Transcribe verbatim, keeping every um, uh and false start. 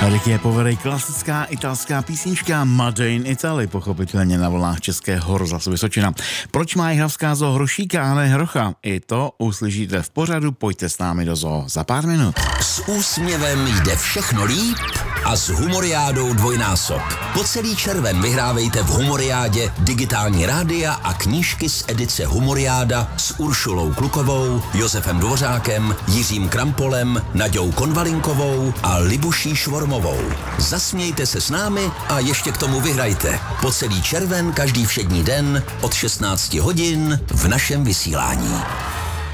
Ricky Poveri, klasická italská písnička Made in Italy, pochopitelně na vlnách Českého rozhlasu Vysočina. Proč má jihlavská zoo hrošíka a ne hrocha? I to uslyšíte v pořadu Pojďte s námi do zoo za pár minut. S úsměvem jde všechno líp a s Humoriádou dvojnásob. Po celý červen vyhrávejte v Humoriádě digitální rádia a knížky z edice Humoriáda s Uršulou Klukovou, Josefem Dvořákem, Jiřím Krampolem, Naďou Konvalinkovou a Libuší Švormovou. Zasmějte se s námi a ještě k tomu vyhrajte. Po celý červen každý všední den od šestnácti hodin v našem vysílání.